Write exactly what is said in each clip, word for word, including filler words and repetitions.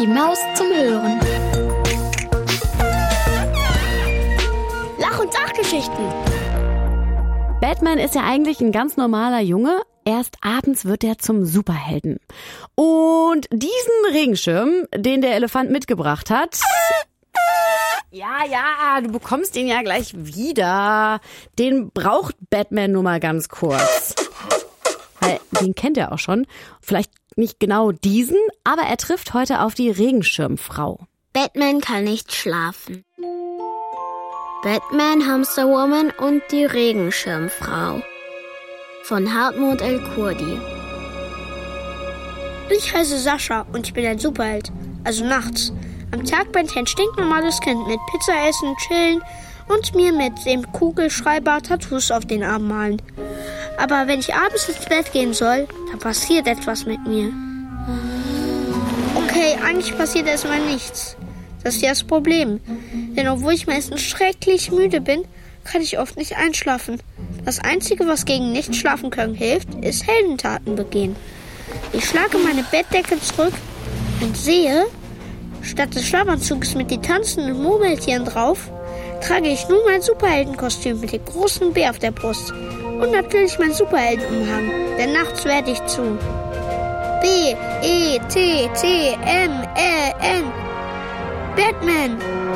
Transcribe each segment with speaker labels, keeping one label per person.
Speaker 1: die Maus zum Hören. Lach- und Sachgeschichten.
Speaker 2: Batman ist ja eigentlich ein ganz normaler Junge. Erst abends wird er zum Superhelden. Und diesen Regenschirm, den der Elefant mitgebracht hat... Ja, ja, du bekommst ihn ja gleich wieder. Den braucht Batman nur mal ganz kurz. Weil den kennt er auch schon. Vielleicht nicht genau diesen, aber er trifft heute auf die Regenschirmfrau.
Speaker 3: Batman kann nicht schlafen. Batman, Hamsterwoman und die Regenschirmfrau. Von Hartmut El-Kurdi.
Speaker 4: Ich heiße Sascha und ich bin ein Superheld. Also nachts. Am Tag bin ich ein stinknormales Kind mit Pizza essen, chillen und mir mit dem Kugelschreiber Tattoos auf den Arm malen. Aber wenn ich abends ins Bett gehen soll, dann passiert etwas mit mir. Okay, eigentlich passiert erstmal nichts. Das ist ja das Problem. Denn obwohl ich meistens schrecklich müde bin, kann ich oft nicht einschlafen. Das Einzige, was gegen Nichtschlafen können hilft, ist Heldentaten begehen. Ich schlage meine Bettdecke zurück und sehe... Statt des Schlafanzuges mit den tanzenden Murmeltieren drauf, trage ich nun mein Superheldenkostüm mit dem großen Bär auf der Brust. Und natürlich mein Superheldenumhang, denn nachts werde ich zu B, E, T, T, M, Ä, N. Batman.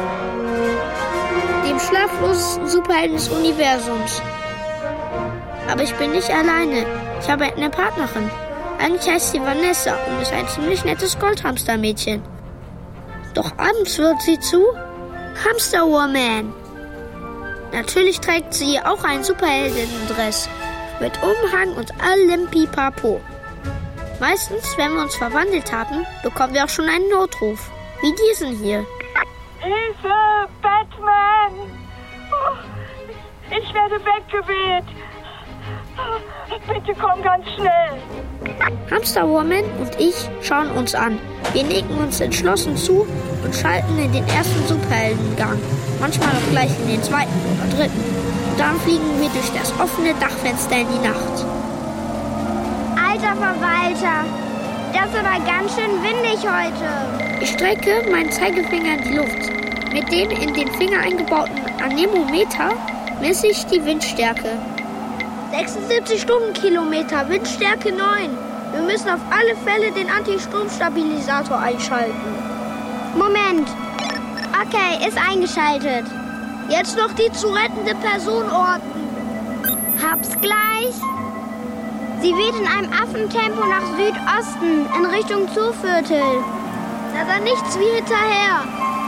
Speaker 4: Dem schlaflosesten Superhelden des Universums. Aber ich bin nicht alleine. Ich habe eine Partnerin. Eigentlich heißt sie Vanessa und ist ein ziemlich nettes Goldhamstermädchen. Doch abends wird sie zu Hamsterwoman. Natürlich trägt sie auch einen Superheldinnen-Dress mit Umhang und allem Pipapo. Meistens, wenn wir uns verwandelt haben, bekommen wir auch schon einen Notruf, wie diesen hier.
Speaker 5: Hilfe, Batman! Oh, ich werde weggeweht. Bitte komm ganz schnell.
Speaker 4: Hamsterwoman und ich schauen uns an. Wir nicken uns entschlossen zu und schalten in den ersten Superheldengang. Manchmal auch gleich in den zweiten oder dritten. Und dann fliegen wir durch das offene Dachfenster in die Nacht.
Speaker 3: Alter Verwalter, das ist aber ganz schön windig heute.
Speaker 4: Ich strecke meinen Zeigefinger in die Luft. Mit dem in den Finger eingebauten Anemometer messe ich die Windstärke. sechsundsiebzig Stundenkilometer, Windstärke neun. Wir müssen auf alle Fälle den Anti-Sturm-Stabilisator einschalten.
Speaker 3: Moment. Okay, ist eingeschaltet.
Speaker 4: Jetzt noch die zu rettende Person orten.
Speaker 3: Hab's gleich. Sie weht in einem Affentempo nach Südosten, in Richtung Zooviertel.
Speaker 4: Na dann nichts wie hinterher.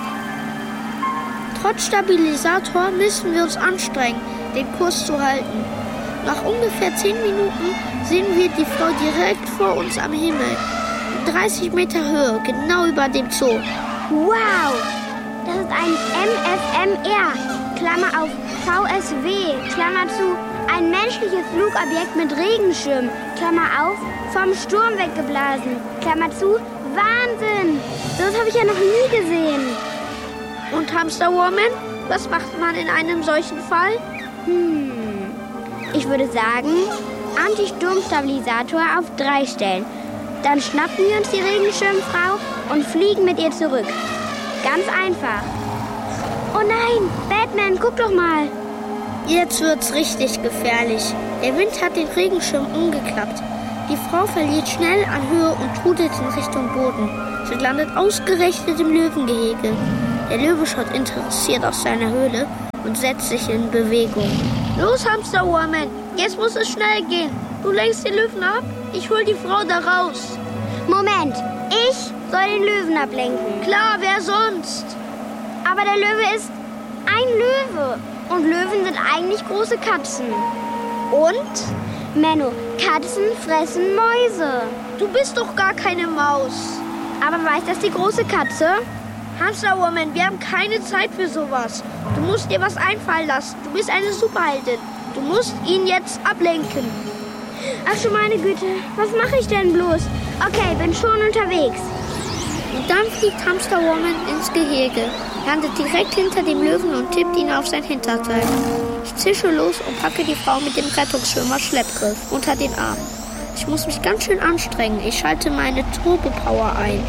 Speaker 4: Trotz Stabilisator müssen wir uns anstrengen, den Kurs zu halten. Nach ungefähr zehn Minuten sehen wir die Frau direkt vor uns am Himmel. In dreißig Meter Höhe, genau über dem Zoo.
Speaker 3: Wow, das ist ein M F M R, Klammer auf V S W, Klammer zu, ein menschliches Flugobjekt mit Regenschirm, Klammer auf, vom Sturm weggeblasen, Klammer zu, Wahnsinn, das habe ich ja noch nie gesehen.
Speaker 4: Und Hamsterwoman, was macht man in einem solchen Fall?
Speaker 3: Hm... Ich würde sagen, Anti-Sturm-Stabilisator auf drei stellen. Dann schnappen wir uns die Regenschirmfrau und fliegen mit ihr zurück. Ganz einfach. Oh nein, Batman, guck doch mal.
Speaker 4: Jetzt wird's richtig gefährlich. Der Wind hat den Regenschirm umgeklappt. Die Frau verliert schnell an Höhe und trudelt in Richtung Boden. Sie landet ausgerechnet im Löwengehege. Der Löwe schaut interessiert aus seiner Höhle und setzt sich in Bewegung. Los, Hamsterwoman, jetzt muss es schnell gehen. Du lenkst den Löwen ab, ich hol die Frau da raus.
Speaker 3: Moment, ich soll den Löwen ablenken.
Speaker 4: Klar, wer sonst?
Speaker 3: Aber der Löwe ist ein Löwe. Und Löwen sind eigentlich große Katzen.
Speaker 4: Und?
Speaker 3: Menno, Katzen fressen Mäuse.
Speaker 4: Du bist doch gar keine Maus.
Speaker 3: Aber weiß das die große Katze?
Speaker 4: Hamsterwoman, wir haben keine Zeit für sowas. Du musst dir was einfallen lassen. Du bist eine Superheldin. Du musst ihn jetzt ablenken.
Speaker 3: Ach du meine Güte, was mache ich denn bloß? Okay, bin schon unterwegs.
Speaker 4: Und dann fliegt Hamsterwoman ins Gehege, landet direkt hinter dem Löwen und tippt ihn auf sein Hinterteil. Ich zische los und packe die Frau mit dem Rettungsschwimmer Schleppgriff unter den Arm. Ich muss mich ganz schön anstrengen. Ich schalte meine Turbo-Power ein.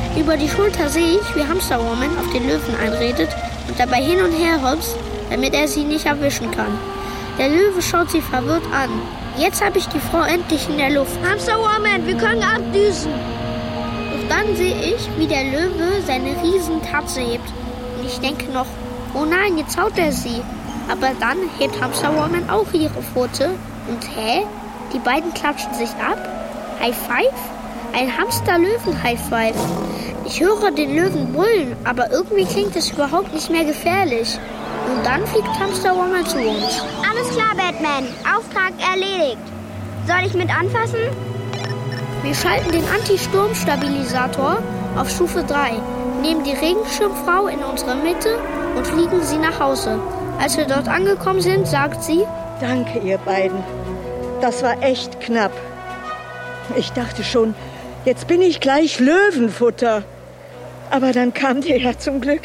Speaker 4: Über die Schulter sehe ich, wie Hamsterwoman auf den Löwen einredet und dabei hin und her hopst, damit er sie nicht erwischen kann. Der Löwe schaut sie verwirrt an. Jetzt habe ich die Frau endlich in der Luft.
Speaker 3: Hamsterwoman, wir können abdüsen.
Speaker 4: Doch dann sehe ich, wie der Löwe seine Riesentatze hebt. Und ich denke noch, oh nein, jetzt haut er sie. Aber dann hebt Hamsterwoman auch ihre Pfote. Und hä? Die beiden klatschen sich ab? High Five? Ein Hamster-Löwen-High Five. Ich höre den Löwen brüllen, aber irgendwie klingt es überhaupt nicht mehr gefährlich. Und dann fliegt Hamsterwoman zu uns.
Speaker 3: Alles klar, Batman. Auftrag erledigt. Soll ich mit anfassen?
Speaker 4: Wir schalten den Anti-Sturm-Stabilisator auf Stufe drei, nehmen die Regenschirmfrau in unsere Mitte und fliegen sie nach Hause. Als wir dort angekommen sind, sagt sie:
Speaker 6: Danke, ihr beiden. Das war echt knapp. Ich dachte schon, jetzt bin ich gleich Löwenfutter. Aber dann kamt ihr ja zum Glück.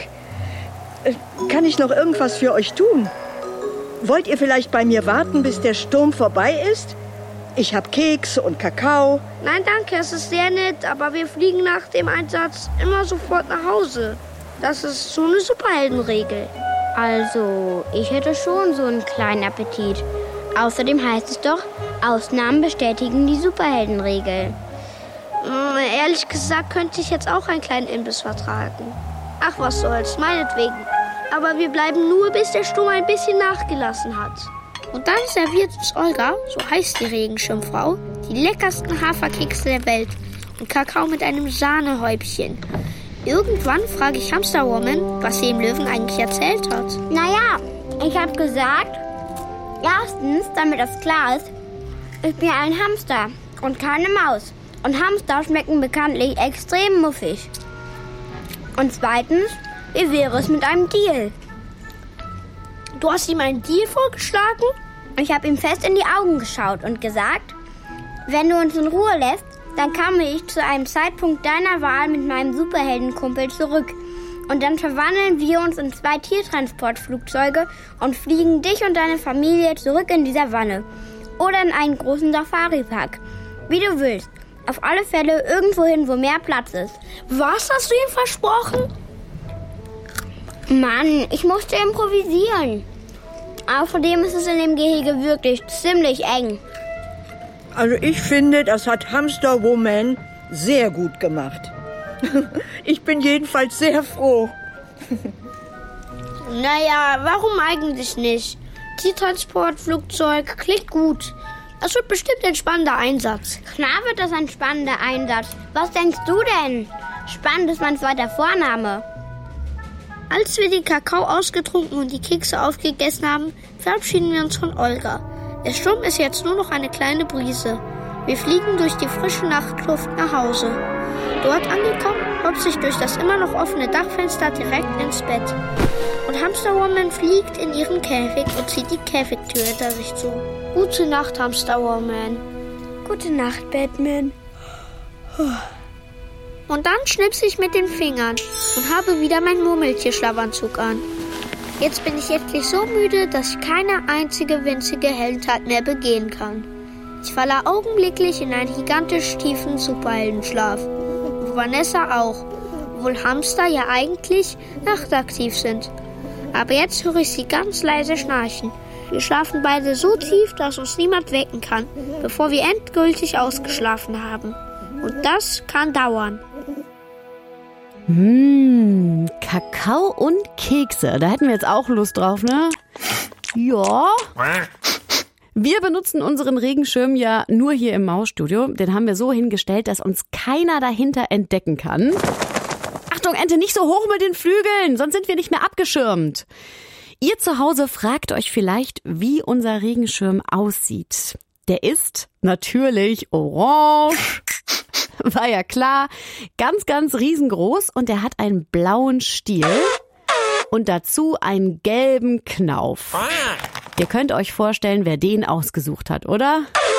Speaker 6: Kann ich noch irgendwas für euch tun? Wollt ihr vielleicht bei mir warten, bis der Sturm vorbei ist? Ich habe Kekse und Kakao.
Speaker 4: Nein, danke, es ist sehr nett, aber wir fliegen nach dem Einsatz immer sofort nach Hause. Das ist so eine Superheldenregel.
Speaker 3: Also, ich hätte schon so einen kleinen Appetit. Außerdem heißt es doch, Ausnahmen bestätigen die Superheldenregel.
Speaker 4: Äh, ehrlich gesagt könnte ich jetzt auch einen kleinen Imbiss vertragen. Ach, was soll's, meinetwegen. Aber wir bleiben nur, bis der Sturm ein bisschen nachgelassen hat. Und dann serviert uns Olga, so heißt die Regenschirmfrau, die leckersten Haferkekse der Welt und Kakao mit einem Sahnehäubchen. Irgendwann frage ich Hamsterwoman, was sie dem Löwen eigentlich erzählt hat.
Speaker 3: Naja, ich habe gesagt, erstens, damit das klar ist, ich bin ein Hamster und keine Maus. Und Hamster schmecken bekanntlich extrem muffig. Und zweitens, wie wäre es mit einem Deal?
Speaker 4: Du hast ihm einen Deal vorgeschlagen?
Speaker 3: Ich habe ihm fest in die Augen geschaut und gesagt, wenn du uns in Ruhe lässt, dann komme ich zu einem Zeitpunkt deiner Wahl mit meinem Superheldenkumpel zurück. Und dann verwandeln wir uns in zwei Tiertransportflugzeuge und fliegen dich und deine Familie zurück in die Savanne. Oder in einen großen Safari-Park. Wie du willst. Auf alle Fälle irgendwo hin, wo mehr Platz ist.
Speaker 4: Was hast du ihm versprochen?
Speaker 3: Mann, ich musste improvisieren. Außerdem ist es in dem Gehege wirklich ziemlich eng.
Speaker 6: Also ich finde, das hat Hamsterwoman sehr gut gemacht. Ich bin jedenfalls sehr froh.
Speaker 4: Naja, warum eigentlich nicht? Tiertransportflugzeug klingt gut. Das wird bestimmt ein spannender Einsatz.
Speaker 3: Klar wird das ein spannender Einsatz. Was denkst du denn? Spannend ist mein zweiter Vorname.
Speaker 4: Als wir den Kakao ausgetrunken und die Kekse aufgegessen haben, verabschieden wir uns von Olga. Der Sturm ist jetzt nur noch eine kleine Brise. Wir fliegen durch die frische Nachtluft nach Hause. Dort angekommen, hopse ich durch das immer noch offene Dachfenster direkt ins Bett. Und Hamsterwoman fliegt in ihren Käfig und zieht die Käfigtür hinter sich zu. Gute Nacht, Hamsterwoman.
Speaker 3: Gute Nacht, Batman.
Speaker 4: Und dann schnipse ich mit den Fingern und habe wieder meinen Murmeltierschlafanzug an. Jetzt bin ich endlich so müde, dass ich keine einzige winzige Heldentat mehr begehen kann. Ich falle augenblicklich in einen gigantisch tiefen Superheldenschlaf. Und Vanessa auch, obwohl Hamster ja eigentlich nachtaktiv sind. Aber jetzt höre ich sie ganz leise schnarchen. Wir schlafen beide so tief, dass uns niemand wecken kann, bevor wir endgültig ausgeschlafen haben. Und das kann dauern.
Speaker 2: Mmh, Kakao und Kekse. Da hätten wir jetzt auch Lust drauf, ne? Ja. Wir benutzen unseren Regenschirm ja nur hier im Mausstudio. Den haben wir so hingestellt, dass uns keiner dahinter entdecken kann. Achtung, Ente, nicht so hoch mit den Flügeln, sonst sind wir nicht mehr abgeschirmt. Ihr zu Hause fragt euch vielleicht, wie unser Regenschirm aussieht. Der ist natürlich orange. War ja klar, ganz, ganz riesengroß und er hat einen blauen Stiel und dazu einen gelben Knauf. Ihr könnt euch vorstellen, wer den ausgesucht hat, oder?